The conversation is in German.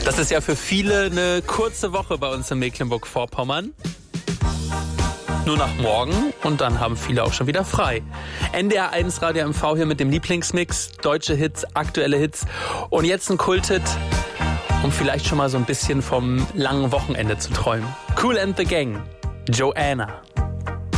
Das ist ja für viele eine kurze Woche bei uns in Mecklenburg-Vorpommern. Nur nach morgen und dann haben viele auch schon wieder frei. NDR 1 Radio MV hier mit dem Lieblingsmix, deutsche Hits, aktuelle Hits und jetzt ein Kulthit, um vielleicht schon mal so ein bisschen vom langen Wochenende zu träumen. Kool and the Gang, Joanna.